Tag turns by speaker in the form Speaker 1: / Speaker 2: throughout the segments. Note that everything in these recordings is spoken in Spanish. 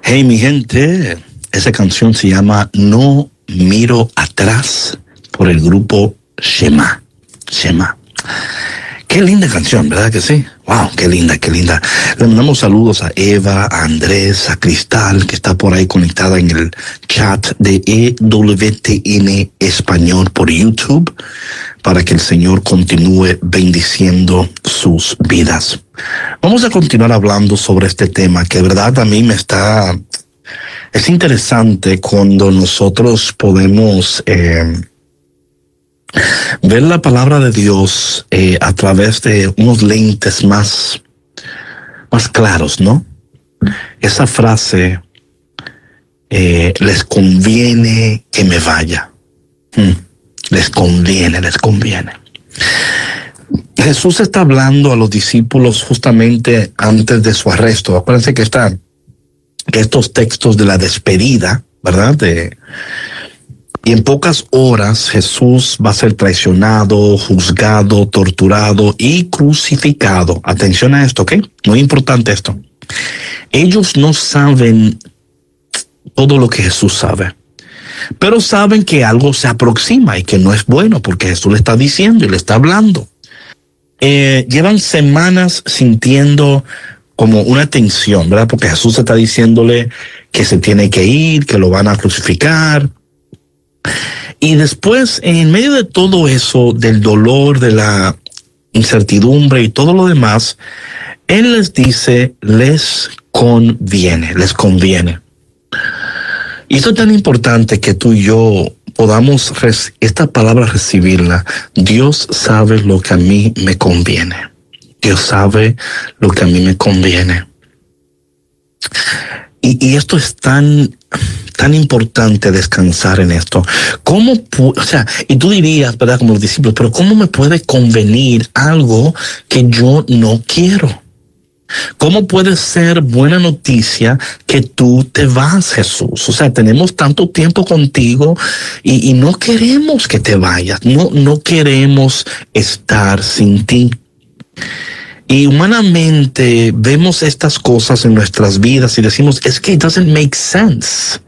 Speaker 1: Hey, mi gente, esa canción se llama No Miro Atrás por el grupo Shema. Shema. Qué linda canción, ¿verdad que sí? Wow, qué linda, qué linda. Le mandamos saludos a Eva, a Andrés, a Cristal, que está por ahí conectada en el chat de EWTN Español por YouTube, para que el Señor continúe bendiciendo sus vidas. Vamos a continuar hablando sobre este tema que, de verdad, a mí es interesante cuando nosotros podemos ver la palabra de Dios a través de unos lentes más claros, ¿no? Esa frase, les conviene que me vaya. Les conviene. Jesús está hablando a los discípulos justamente antes de su arresto. Acuérdense que estos textos de la despedida, ¿verdad? Y en pocas horas Jesús va a ser traicionado, juzgado, torturado y crucificado. Atención a esto, ¿ok? Muy importante esto. Ellos no saben todo lo que Jesús sabe, pero saben que algo se aproxima y que no es bueno, porque Jesús le está diciendo y le está hablando. Llevan semanas sintiendo como una tensión, ¿verdad? Porque Jesús está diciéndole que se tiene que ir, que lo van a crucificar. Y después, en medio de todo eso, del dolor, de la incertidumbre y todo lo demás, Él les dice, les conviene. Y esto es tan importante que tú y yo podamos esta palabra recibirla. Dios sabe lo que a mí me conviene. Dios sabe lo que a mí me conviene. Y esto es tan importante, descansar en esto. Y tú dirías, ¿verdad? Como los discípulos, pero ¿cómo me puede convenir algo que yo no quiero? ¿Cómo puede ser buena noticia que tú te vas, Jesús? O sea, tenemos tanto tiempo contigo y no queremos que te vayas. No queremos estar sin ti. Y humanamente vemos estas cosas en nuestras vidas y decimos, es que it doesn't make sense.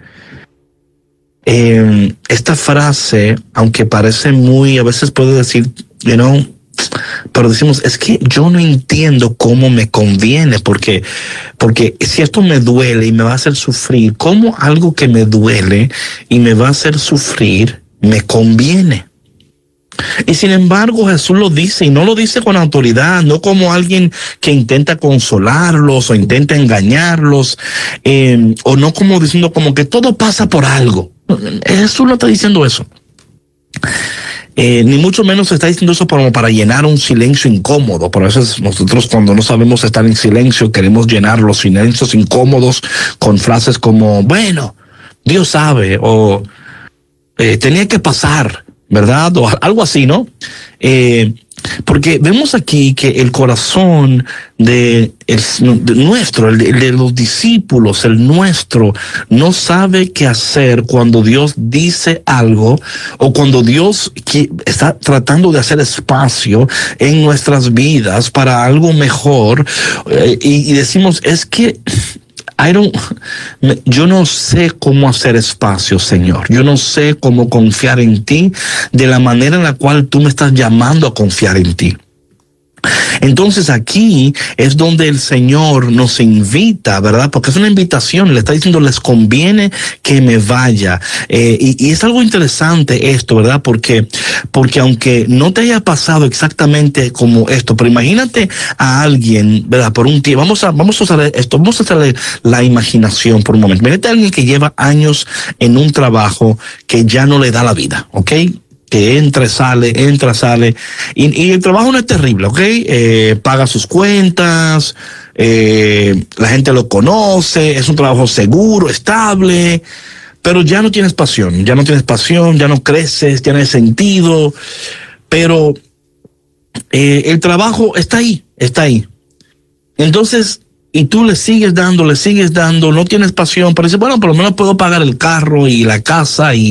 Speaker 1: Esta frase, aunque parece a veces puede decir, pero decimos, es que yo no entiendo cómo me conviene, porque si esto me duele y me va a hacer sufrir, ¿cómo algo que me duele y me va a hacer sufrir me conviene? Y sin embargo Jesús lo dice, y no lo dice con autoridad, no como alguien que intenta consolarlos o intenta engañarlos, o no como diciendo como que todo pasa por algo. Jesús no está diciendo eso. Ni mucho menos está diciendo eso para llenar un silencio incómodo. Por eso nosotros, cuando no sabemos estar en silencio, queremos llenar los silencios incómodos con frases como, bueno, Dios sabe, o tenía que pasar, ¿verdad? O algo así, ¿no? Porque vemos aquí que el corazón de los discípulos, el nuestro, no sabe qué hacer cuando Dios dice algo o cuando Dios está tratando de hacer espacio en nuestras vidas para algo mejor, y decimos, es que yo no sé cómo hacer espacio, Señor. Yo no sé cómo confiar en ti de la manera en la cual tú me estás llamando a confiar en ti. Entonces aquí es donde el Señor nos invita, ¿verdad? Porque es una invitación, le está diciendo, les conviene que me vaya. Y es algo interesante esto, ¿verdad? Porque aunque no te haya pasado exactamente como esto, pero imagínate a alguien, ¿verdad? Por un tiempo, vamos a usar esto, vamos a hacer la imaginación por un momento. Imagínate a alguien que lleva años en un trabajo que ya no le da la vida, ¿ok? Que entra, sale, y el trabajo no es terrible, ¿ok? Paga sus cuentas, la gente lo conoce, es un trabajo seguro, estable, pero ya no tienes pasión, ya no creces, ya no hay sentido, pero el trabajo está ahí. Entonces, y tú le sigues dando, no tienes pasión, pero dices, bueno, por lo menos puedo pagar el carro y la casa y